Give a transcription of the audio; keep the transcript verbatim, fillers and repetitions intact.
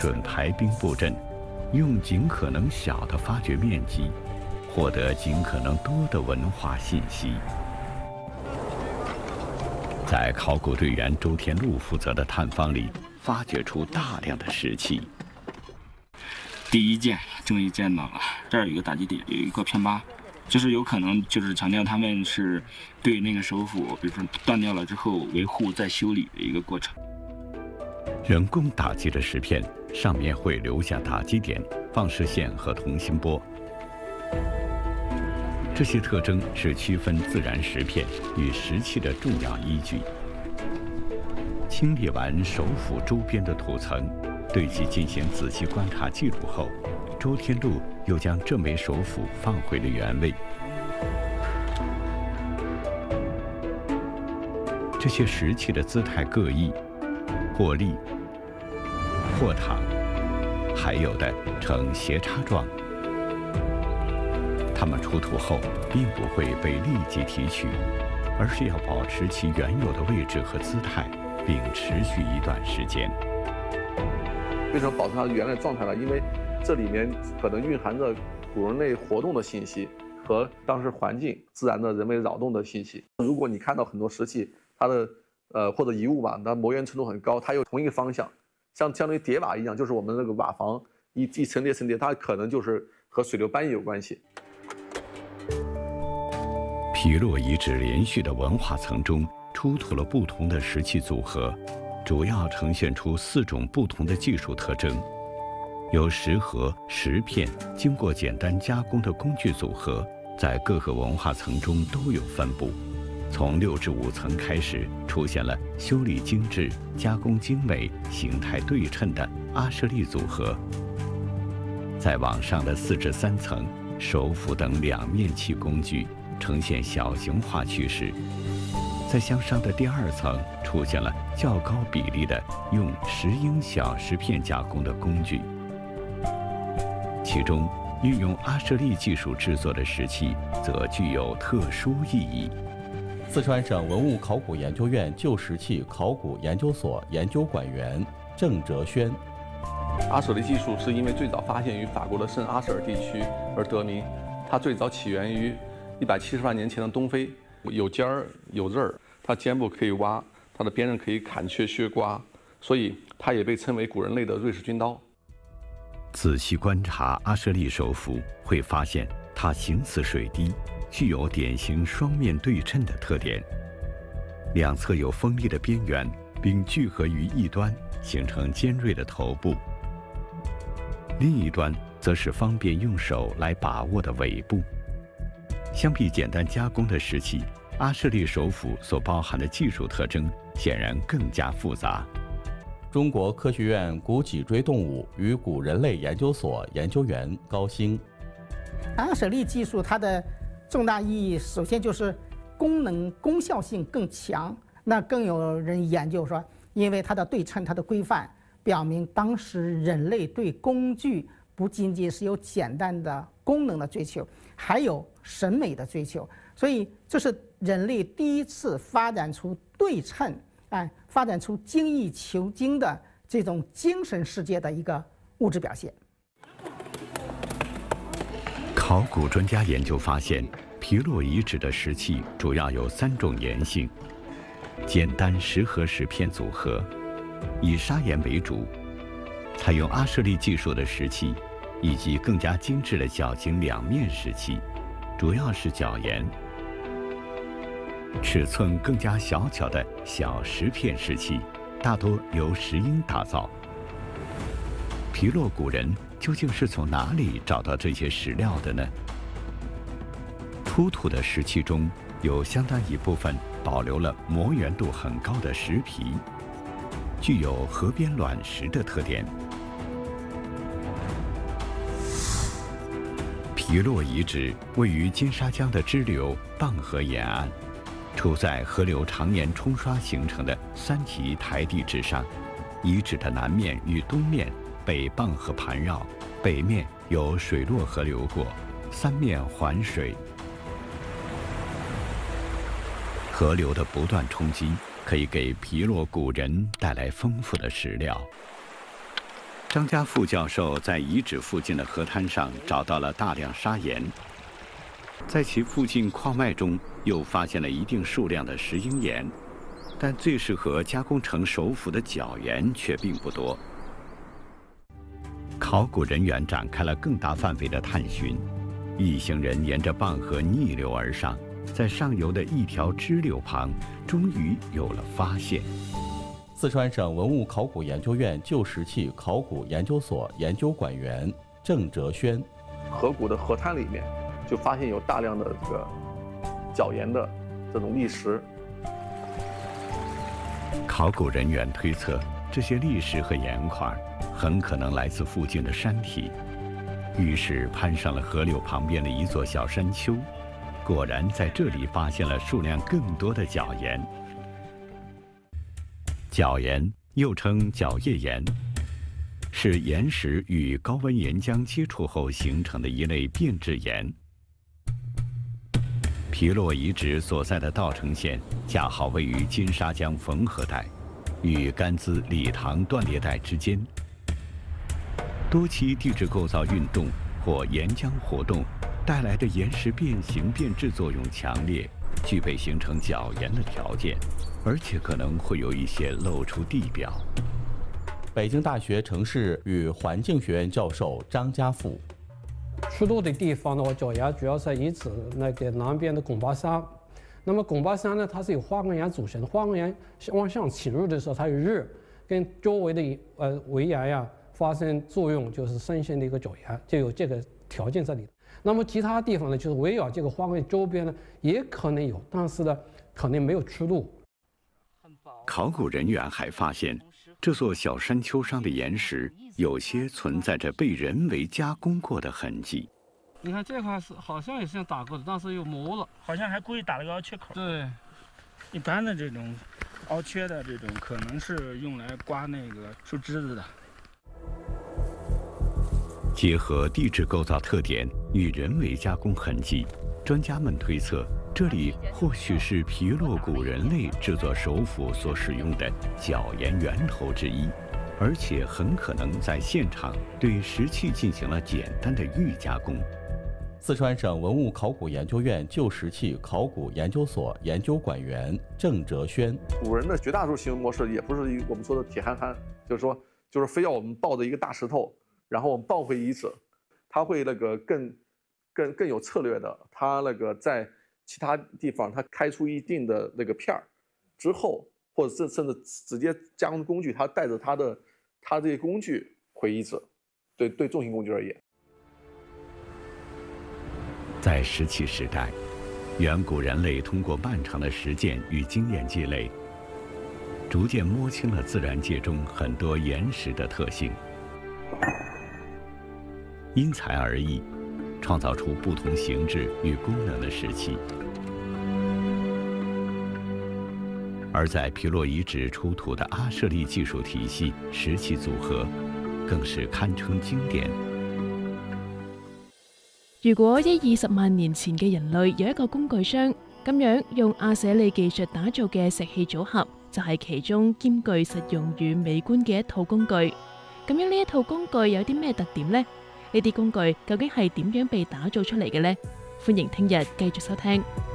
准排兵布阵，用尽可能小的发掘面积，获得尽可能多的文化信息。在考古队员周天禄负责的探访里，发掘出大量的石器。 第一件终于见到了，这儿有一个打击点，有一个片疤，就是有可能就是强调他们是对那个首府，比如说断掉了之后维护再修理的一个过程。 人工打击的石片上面会留下打击点、放射线和同心波。这些特征是区分自然石片与石器的重要依据。清理完首府周边的土层，对其进行仔细观察记录后，周天禄又将这枚首府放回了原位。这些石器的姿态各异，或立、或躺，还有的呈斜插状。它们出土后并不会被立即提取，而是要保持其原有的位置和姿态，并持续一段时间。 为什么保持它原来状态呢？因为这里面可能蕴含着古人类活动的信息和当时环境自然的人为扰动的信息。如果你看到很多石器，它的呃或者遗物吧，它磨圆程度很高，它有同一个方向，像相当于叠瓦一样，就是我们那个瓦房一一层叠层叠，它可能就是和水流搬移有关系。 皮洛遗址连续的文化层中出土了不同的石器组合，主要呈现出四种不同的技术特征。由石盒、石片经过简单加工的工具组合，在各个文化层中都有分布。从六至五层开始，出现了修理精致、加工精美、形态对称的阿舍利组合。再往上的四至三层，手斧等两面器工具呈现小型化趋势。在向上的第二层出现了较高比例的用石英小石片加工的工具，其中运用阿舍利技术制作的石器则具有特殊意义。 四川省文物考古研究院旧石器考古研究所研究馆员郑哲轩： 阿舍利技术是因为最早发现于法国的圣阿舍尔地区而得名，它最早起源于一百七十万年前的东非，有尖儿有刃儿，它尖部可以挖，它的边刃可以砍削削刮，所以它也被称为古人类的瑞士军刀。 仔细观察阿舍利首斧，会发现它形似水滴，具有典型双面对称的特点，两侧有锋利的边缘，并聚合于一端，形成尖锐的头部。另一端则是方便用手来把握的尾部。相比简单加工的石器，阿舍利首斧所包含的技术特征显然更加复杂。 中国科学院古脊椎动物与古人类研究所研究员高兴： 阿舍利技术它的重大意义，首先就是功能功效性更强。那更有人研究说，因为它的对称、它的规范，表明当时人类对工具不仅仅是有简单的功能的追求，还有审美的追求。所以这是人类第一次发展出对称，哎，发展出精益求精的这种精神世界的一个物质表现。 考古专家研究发现，皮洛遗址的石器主要有三种岩性：简单石盒石片组合，以砂岩为主，采用阿舍利技术的石器，以及更加精致的小型两面石器，主要是角岩。尺寸更加小巧的小石片石器，大多由石英打造。皮洛古人究竟是从哪里找到这些石料的呢？出土的石器中有相当一部分保留了磨圆度很高的石皮，具有河边卵石的特点。皮洛遗址位于金沙江的支流蚌河沿岸，处在河流常年冲刷形成的三级台地之上。遗址的南面与东面被蚌河盘绕，北面有水洛河流过，三面环水。河流的不断冲击可以给皮洛古人带来丰富的石料。 张家副教授在遗址附近的河滩上找到了大量砂岩，在其附近矿脉中又发现了一定数量的石英岩，但最适合加工成首府的角岩却并不多。考古人员展开了更大范围的探寻，一行人沿着蚌河逆流而上，在上游的一条支流旁，终于有了发现。 四川省文物考古研究院旧石器考古研究所研究馆员郑哲轩， 河谷的河滩里面就发现有大量的这个角岩的这种砾石。 考古人员推测，这些砾石和岩块很可能来自附近的山体，于是攀上了河流旁边的一座小山丘，果然在这里发现了数量更多的角岩。角岩又称角叶岩，是岩石与高温岩浆接触后形成的一类变质岩。皮洛遗址所在的稻城县恰好位于金沙江缝合带与甘孜理塘断裂带之间，多期地质构造运动或岩浆活动带来的岩石变形变质作用强烈，具备形成角岩的条件，而且可能会有一些露出地表。 北京大学城市与环境学院教授张家富， 出土的地方呢，角岩主要是遗址那个南边的拱巴山。那么拱巴山呢，它是由花岗岩组成的，花岗岩往上侵入的时候，它有热跟周围的呃围岩呀发生作用，就是生成的一个角岩，就有这个条件在里头。那么其他地方呢，就是围绕这个花岗岩周边呢，也可能有，但是呢，可能没有出土。 考古人员还发现，这座小山丘上的岩石有些存在着被人为加工过的痕迹。 你看这块是好像也是像打过的，但是又磨了， 好像还故意打了个凹缺口。 对， 一般的这种凹缺的这种，可能是用来刮那个树枝子的。 结合地质构造特点与人为加工痕迹，专家们推测，这里或许是皮洛古人类制作首府所使用的角岩源头之一，而且很可能在现场对石器进行了简单的预加工。 四川省文物考古研究院旧石器考古研究所研究馆员郑哲轩， 古人的绝大多数行为模式也不是一我们说的铁憨憨，就是说，就是非要我们抱着一个大石头，然后我们抱回遗址，他会那个更、更、更有策略的，他那个在其他地方他开出一定的那个片儿之后，或者甚甚至直接加工工具，他带着他的他这些工具回遗址，对对重型工具而言。 在石器时代，远古人类通过漫长的实践与经验积累，逐渐摸清了自然界中很多岩石的特性，因材而异，创造出不同形制与功能的石器。而在皮洛遗址出土的阿舍利技术体系石器组合，更是堪称经典。 如果一二十萬年前嘅人類有一個工具箱，咁樣用阿舍利技術打造嘅石器組合，就係其中兼具實用與美觀嘅一套工具。咁樣呢一套工具有啲咩特點呢？呢啲工具究竟係點樣被打造出嚟嘅呢？歡迎聽日繼續收聽。